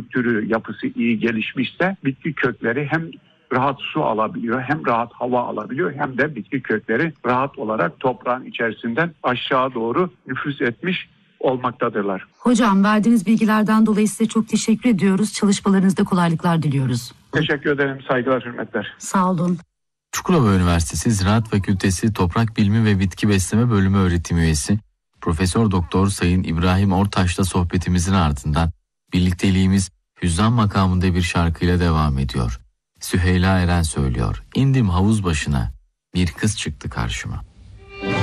kültürü, yapısı iyi gelişmişse bitki kökleri hem rahat su alabiliyor, hem rahat hava alabiliyor, hem de bitki kökleri rahat olarak toprağın içerisinden aşağı doğru nüfuz etmiş olmaktadırlar. Hocam, verdiğiniz bilgilerden dolayı size çok teşekkür ediyoruz. Çalışmalarınızda kolaylıklar diliyoruz. Teşekkür ederim. Saygılar, hürmetler. Sağ olun. Çukurova Üniversitesi Ziraat Fakültesi Toprak Bilimi ve Bitki Besleme Bölümü öğretim üyesi Profesör Doktor Sayın İbrahim Ortaç'la sohbetimizin ardından birlikteliğimiz hüzzam makamında bir şarkıyla devam ediyor. Süheyla Eren söylüyor. İndim havuz başına, bir kız çıktı karşıma.